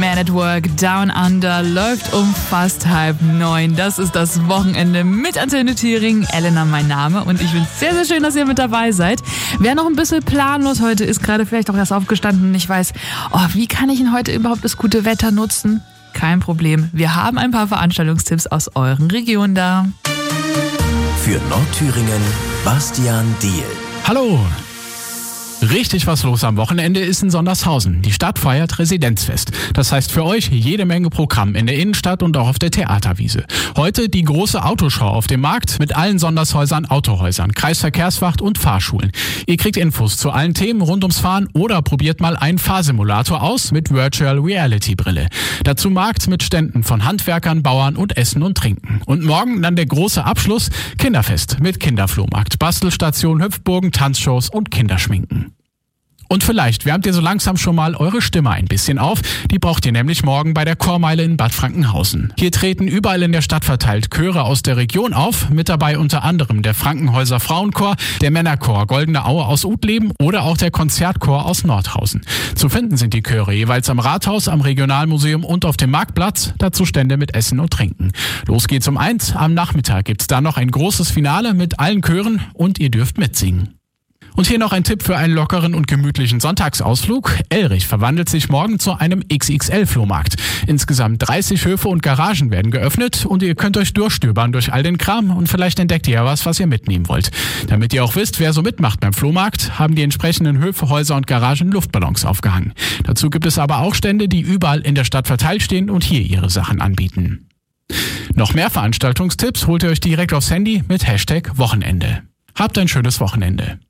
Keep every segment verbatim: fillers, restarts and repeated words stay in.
Man at Work Down Under läuft um fast halb neun. Das ist das Wochenende mit Antenne Thüringen. Elena mein Name und ich finde es sehr, sehr schön, dass ihr mit dabei seid. Wer noch ein bisschen planlos heute ist, gerade vielleicht auch erst aufgestanden und nicht weiß, oh, wie kann ich denn heute überhaupt das gute Wetter nutzen? Kein Problem. Wir haben ein paar Veranstaltungstipps aus euren Regionen da. Für Nordthüringen, Bastian Diehl. Hallo! Richtig was los am Wochenende ist in Sondershausen. Die Stadt feiert Residenzfest. Das heißt für euch jede Menge Programm in der Innenstadt und auch auf der Theaterwiese. Heute die große Autoschau auf dem Markt mit allen Sondershäusern, Autohäusern, Kreisverkehrswacht und Fahrschulen. Ihr kriegt Infos zu allen Themen rund ums Fahren oder probiert mal einen Fahrsimulator aus mit Virtual Reality Brille. Dazu Markt mit Ständen von Handwerkern, Bauern und Essen und Trinken. Und morgen dann der große Abschluss, Kinderfest mit Kinderflohmarkt, Bastelstation, Hüpfburgen, Tanzshows und Kinderschminken. Und vielleicht wärmt ihr so langsam schon mal eure Stimme ein bisschen auf. Die braucht ihr nämlich morgen bei der Chormeile in Bad Frankenhausen. Hier treten überall in der Stadt verteilt Chöre aus der Region auf. Mit dabei unter anderem der Frankenhäuser Frauenchor, der Männerchor Goldene Aue aus Utleben oder auch der Konzertchor aus Nordhausen. Zu finden sind die Chöre jeweils am Rathaus, am Regionalmuseum und auf dem Marktplatz. Dazu Stände mit Essen und Trinken. Los geht's um eins. Am Nachmittag gibt's dann noch ein großes Finale mit allen Chören und ihr dürft mitsingen. Und hier noch ein Tipp für einen lockeren und gemütlichen Sonntagsausflug. Elrich verwandelt sich morgen zu einem X X L-Flohmarkt. Insgesamt dreißig Höfe und Garagen werden geöffnet und ihr könnt euch durchstöbern durch all den Kram und vielleicht entdeckt ihr ja was, was ihr mitnehmen wollt. Damit ihr auch wisst, wer so mitmacht beim Flohmarkt, haben die entsprechenden Höfe, Häuser und Garagen Luftballons aufgehangen. Dazu gibt es aber auch Stände, die überall in der Stadt verteilt stehen und hier ihre Sachen anbieten. Noch mehr Veranstaltungstipps holt ihr euch direkt aufs Handy mit Hashtag Wochenende. Habt ein schönes Wochenende.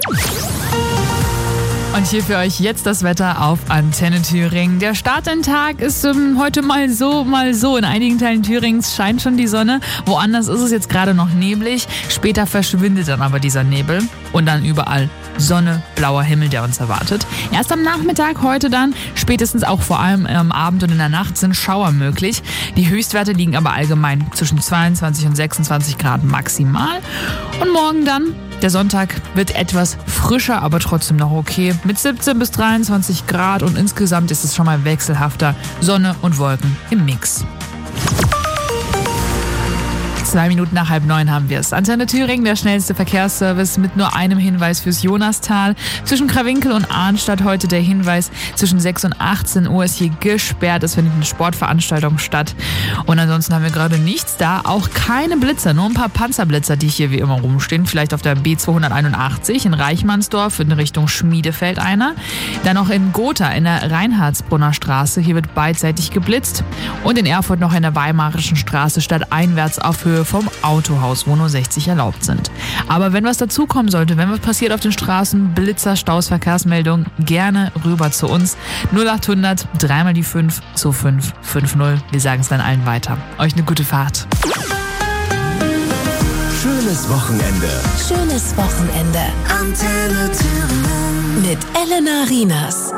Und hier für euch jetzt das Wetter auf Antenne Thüringen. Der Start in den Tag ist ähm, heute mal so, mal so. In einigen Teilen Thürings scheint schon die Sonne. Woanders ist es jetzt gerade noch neblig. Später verschwindet dann aber dieser Nebel. Und dann überall Sonne, blauer Himmel, der uns erwartet. Erst am Nachmittag heute dann, spätestens auch vor allem am Abend und in der Nacht sind Schauer möglich. Die Höchstwerte liegen aber allgemein zwischen zweiundzwanzig und sechsundzwanzig Grad maximal. Und morgen dann, der Sonntag, wird etwas frischer, aber trotzdem noch okay. Mit siebzehn bis dreiundzwanzig Grad und insgesamt ist es schon mal wechselhafter. Sonne und Wolken im Mix. Zwei Minuten nach halb neun haben wir es. Antenne Thüringen, der schnellste Verkehrsservice mit nur einem Hinweis fürs Jonastal. Zwischen Krawinkel und Arnstadt heute der Hinweis, zwischen sechs und achtzehn Uhr ist hier gesperrt. Es findet eine Sportveranstaltung statt. Und ansonsten haben wir gerade nichts da. Auch keine Blitzer, nur ein paar Panzerblitzer, die hier wie immer rumstehen. Vielleicht auf der B zweihunderteinundachtzig in Reichmannsdorf in Richtung Schmiedefeld einer. Dann noch in Gotha in der Reinhardsbrunner Straße. Hier wird beidseitig geblitzt. Und in Erfurt noch in der Weimarischen Straße stadteinwärts auf Höhe vom Autohaus, wo nur sechzig erlaubt sind. Aber wenn was dazukommen sollte, wenn was passiert auf den Straßen, Blitzer, Staus, Verkehrsmeldung, gerne rüber zu uns. null achthundert, dreimal die fünf, zu fünf fünf null. Wir sagen es dann allen weiter. Euch eine gute Fahrt. Schönes Wochenende. Schönes Wochenende. Antenne Thüringen. Mit Elena Rienas.